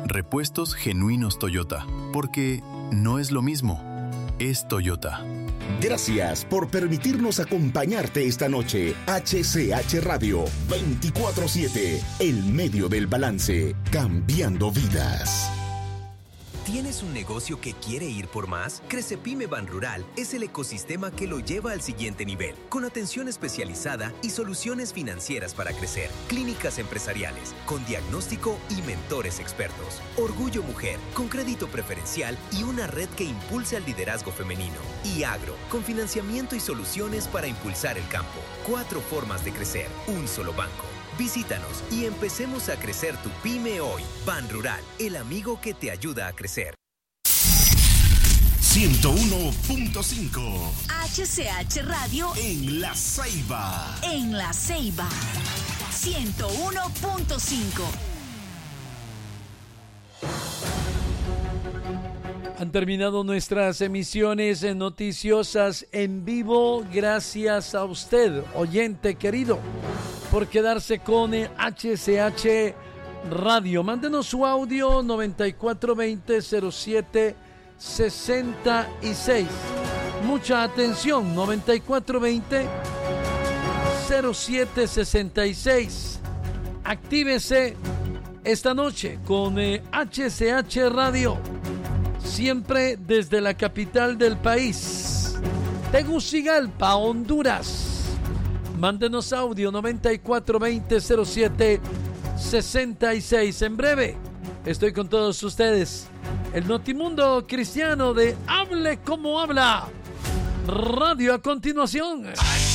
Repuestos genuinos Toyota, porque no es lo mismo, es Toyota. Gracias por permitirnos acompañarte esta noche. HCH Radio 24/7, el medio del balance, cambiando vidas. ¿Tienes un negocio que quiere ir por más? Crecepyme Banrural es el ecosistema que lo lleva al siguiente nivel, con atención especializada y soluciones financieras para crecer, clínicas empresariales, con diagnóstico y mentores expertos, Orgullo Mujer, con crédito preferencial y una red que impulsa el liderazgo femenino, y Agro, con financiamiento y soluciones para impulsar el campo. 4 formas de crecer, un solo banco. Visítanos y empecemos a crecer tu pyme hoy. Banrural, el amigo que te ayuda a crecer. 101.5 HCH Radio en La Ceiba. En La Ceiba. 101.5. Han terminado nuestras emisiones noticiosas en vivo. Gracias a usted, oyente querido, por quedarse con HCH Radio. Mándenos su audio 9420-0766. Mucha atención, 9420-0766. Actívese esta noche con HCH Radio. Siempre desde la capital del país, Tegucigalpa, Honduras. Mándenos audio 9420-0766. En breve estoy con todos ustedes. El Notimundo Cristiano de Hable Como Habla Radio a continuación.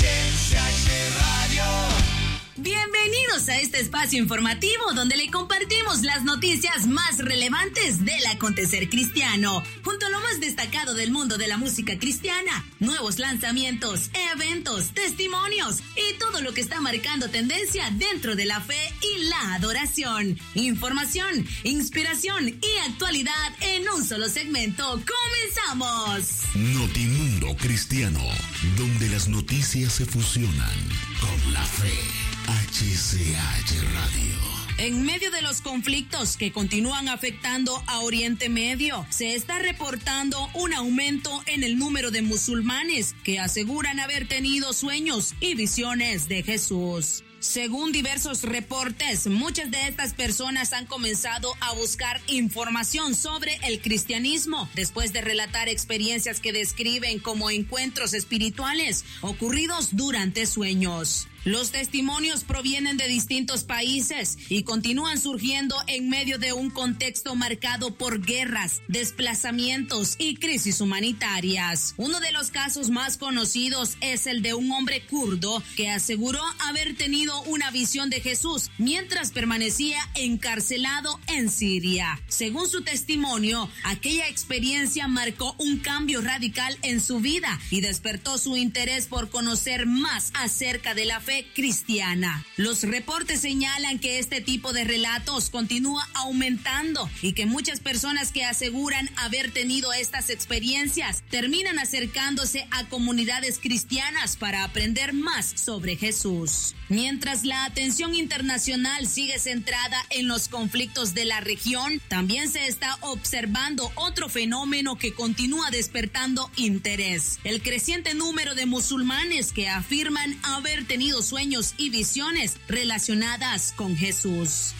Bienvenidos a este espacio informativo donde le compartimos las noticias más relevantes del acontecer cristiano, junto a lo más destacado del mundo de la música cristiana, nuevos lanzamientos, eventos, testimonios y todo lo que está marcando tendencia dentro de la fe y la adoración. Información, inspiración y actualidad en un solo segmento. ¡Comenzamos! Notimundo Cristiano, donde las noticias se fusionan con la fe. HCH Radio. En medio de los conflictos que continúan afectando a Oriente Medio, se está reportando un aumento en el número de musulmanes que aseguran haber tenido sueños y visiones de Jesús. Según diversos reportes, muchas de estas personas han comenzado a buscar información sobre el cristianismo después de relatar experiencias que describen como encuentros espirituales ocurridos durante sueños. Los testimonios provienen de distintos países y continúan surgiendo en medio de un contexto marcado por guerras, desplazamientos y crisis humanitarias. Uno de los casos más conocidos es el de un hombre kurdo que aseguró haber tenido una visión de Jesús mientras permanecía encarcelado en Siria. Según su testimonio, aquella experiencia marcó un cambio radical en su vida y despertó su interés por conocer más acerca de la fe cristiana. Los reportes señalan que este tipo de relatos continúa aumentando y que muchas personas que aseguran haber tenido estas experiencias terminan acercándose a comunidades cristianas para aprender más sobre Jesús. Mientras la atención internacional sigue centrada en los conflictos de la región, también se está observando otro fenómeno que continúa despertando interés: el creciente número de musulmanes que afirman haber tenido sueños y visiones relacionadas con Jesús.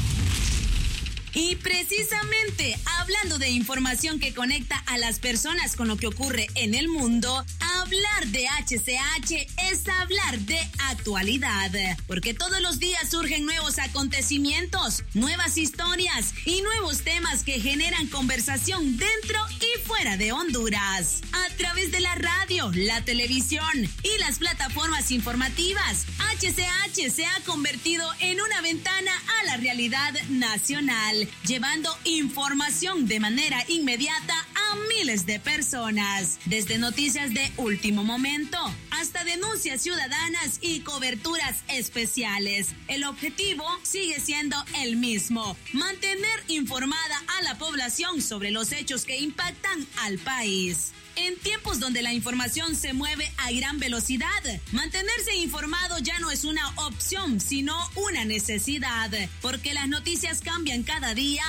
Y precisamente, hablando de información que conecta a las personas con lo que ocurre en el mundo, hablar de HCH es hablar de actualidad, porque todos los días surgen nuevos acontecimientos, nuevas historias y nuevos temas que generan conversación dentro y fuera de Honduras. A través de la radio, la televisión y las plataformas informativas, HCH se ha convertido en una ventana a la realidad nacional, llevando información de manera inmediata a miles de personas, desde noticias de último momento hasta denuncias ciudadanas y coberturas especiales. El objetivo sigue siendo el mismo: mantener informada a la población sobre los hechos que impactan al país. En tiempos donde la información se mueve a gran velocidad, mantenerse informado ya no es una opción, sino una necesidad, porque las noticias cambian cada día